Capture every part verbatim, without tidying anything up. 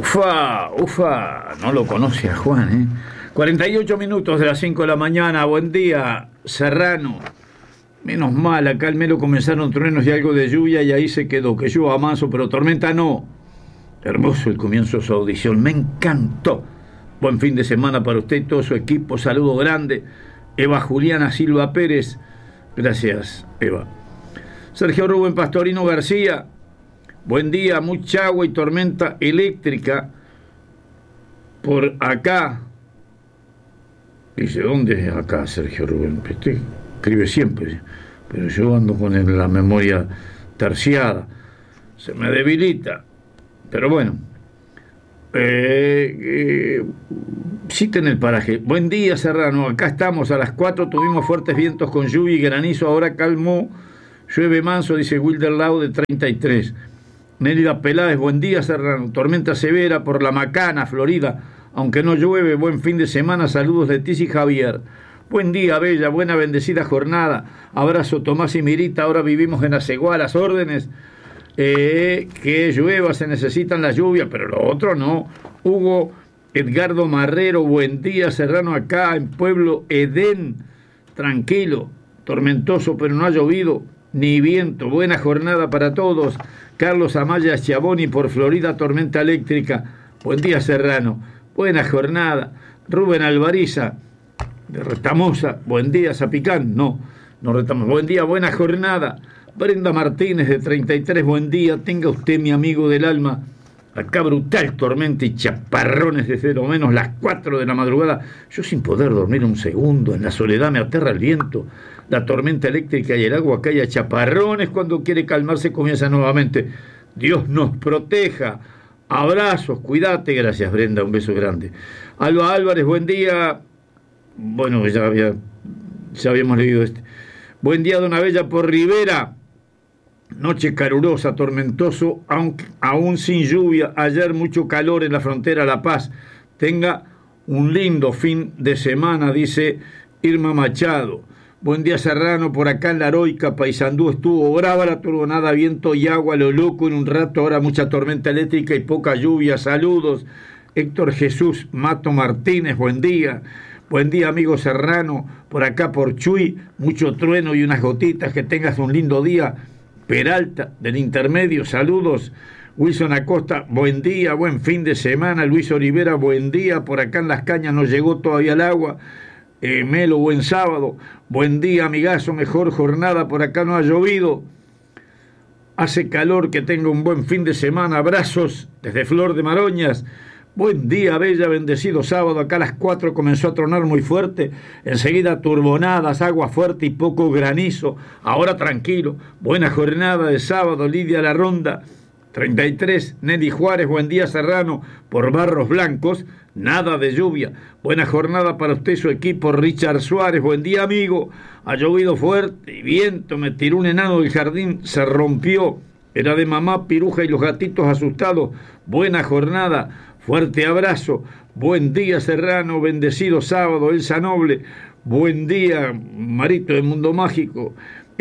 Ufa, ufa, no lo conoce a Juan, ¿eh? cuarenta y ocho minutos de las cinco de la mañana, buen día, Serrano. Menos mal, acá al Melo comenzaron truenos y algo de lluvia y ahí se quedó, que llueva manso, pero tormenta no. Hermoso el comienzo de su audición, me encantó. Buen fin de semana para usted y todo su equipo, saludo grande. Eva Juliana Silva Pérez, gracias, Eva. Sergio Rubén Pastorino García, buen día, mucha agua y tormenta eléctrica por acá. Dice, ¿dónde es acá, Sergio Rubén? Usted escribe siempre, pero yo ando con la memoria terciada, se me debilita. Pero bueno, eh, eh, cita en el paraje. Buen día, Serrano, acá estamos, a las cuatro tuvimos fuertes vientos con lluvia y granizo, ahora calmó, llueve manso, dice Wilder Lau de treinta y tres. Nélida Peláez, buen día, Serrano, tormenta severa por La Macana, Florida, aunque no llueve, buen fin de semana, saludos de Tizi Javier. Buen día, Bella, buena bendecida jornada, abrazo Tomás y Mirita, ahora vivimos en Aceguá, las órdenes. Eh, que llueva, se necesitan las lluvias, pero lo otro no. Hugo Edgardo Marrero, buen día, Serrano, acá en Pueblo Edén, tranquilo, tormentoso, pero no ha llovido ni viento, buena jornada para todos. Carlos Amaya Schiavoni por Florida, tormenta eléctrica, buen día, Serrano, buena jornada. Rubén Alvariza de Retamosa, buen día, Zapicán, no, no Retamosa, buen día, buena jornada. Brenda Martínez de treinta y tres, buen día, tenga usted, mi amigo del alma, acá brutal tormenta y chaparrones de cero menos, las cuatro de la madrugada, yo sin poder dormir un segundo, en la soledad me aterra el viento, la tormenta eléctrica y el agua acá y a chaparrones, cuando quiere calmarse comienza nuevamente. Dios nos proteja, abrazos, cuídate, gracias Brenda, un beso grande. Alba Álvarez, buen día, bueno, ya, había, ya habíamos leído este. Buen día, Don Abella por Rivera. Noche calurosa, tormentoso, aunque aún sin lluvia. Ayer mucho calor en la frontera La Paz. Tenga un lindo fin de semana, dice Irma Machado. Buen día, Serrano, por acá en La Heroica, Paysandú, estuvo brava la turbonada, viento y agua, lo loco en un rato, ahora mucha tormenta eléctrica y poca lluvia. Saludos. Héctor Jesús Mato Martínez, buen día. Buen día, amigo Serrano, por acá por Chuy, mucho trueno y unas gotitas, que tengas un lindo día. Peralta, del Intermedio, saludos. Wilson Acosta, buen día, buen fin de semana. Luis Olivera, buen día, por acá en Las Cañas no llegó todavía el agua. Eh, Melo, buen sábado. Buen día, amigazo, mejor jornada, por acá no ha llovido. Hace calor, que tenga un buen fin de semana. Abrazos desde Flor de Maroñas. Buen día, Bella, bendecido sábado, acá a las cuatro comenzó a tronar muy fuerte, enseguida turbonadas, agua fuerte y poco granizo, ahora tranquilo, buena jornada de sábado. Lidia La Ronda, treinta y tres, Nelly Juárez, buen día, Serrano, por Barros Blancos, nada de lluvia, buena jornada para usted y su equipo. Richard Suárez, buen día, amigo, ha llovido fuerte y viento, me tiró un enano del jardín, se rompió, era de mamá, Piruja y los gatitos asustados, buena jornada. Fuerte abrazo, buen día, Serrano, bendecido sábado. Elsa Noble, buen día, Marito de Mundo Mágico.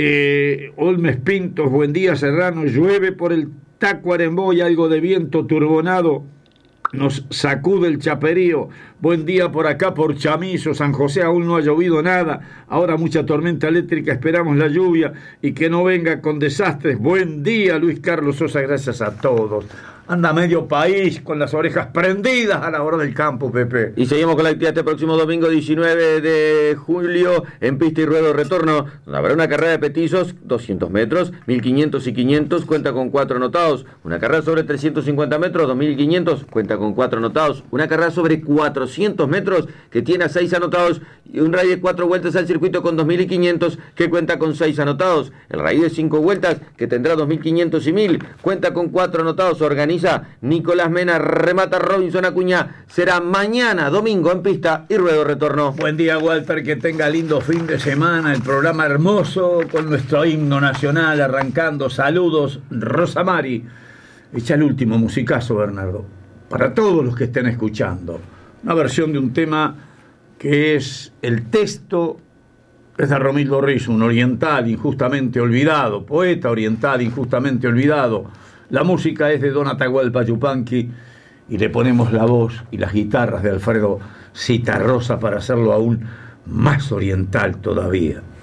eh, Olmes Pintos, buen día, Serrano, llueve por el Tacuarembó y algo de viento turbonado nos sacude el chaperío. Buen día por acá por Chamizo, San José, aún no ha llovido nada, ahora mucha tormenta eléctrica, esperamos la lluvia y que no venga con desastres. Buen día, Luis Carlos Sosa, gracias a todos. Anda medio país con las orejas prendidas a la hora del campo, Pepe. Y seguimos con la actividad este próximo domingo diecinueve de julio en pista y ruedo retorno, donde habrá una carrera de petizos, doscientos metros, mil quinientos y quinientos, cuenta con cuatro anotados. Una carrera sobre trescientos cincuenta metros, dos mil quinientos, cuenta con cuatro anotados. Una carrera sobre cuatrocientos metros, que tiene a seis anotados. Y un rally de cuatro vueltas al circuito con dos mil quinientos, que cuenta con seis anotados. El rally de cinco vueltas, que tendrá dos mil quinientos y mil, cuenta con cuatro anotados. Organiza Nicolás Mena, remata Robinson Acuña. Será mañana, domingo, en pista y ruedo retorno. Buen día, Walter, que tenga lindo fin de semana. El programa hermoso con nuestro himno nacional arrancando. Saludos, Rosa Mari. Echa el último musicazo, Bernardo, para todos los que estén escuchando. Una versión de un tema que es el texto, es de Romildo Rizzo, un oriental injustamente olvidado, poeta oriental injustamente olvidado. La música es de Don Atahualpa Yupanqui y le ponemos la voz y las guitarras de Alfredo Citarrosa para hacerlo aún más oriental todavía.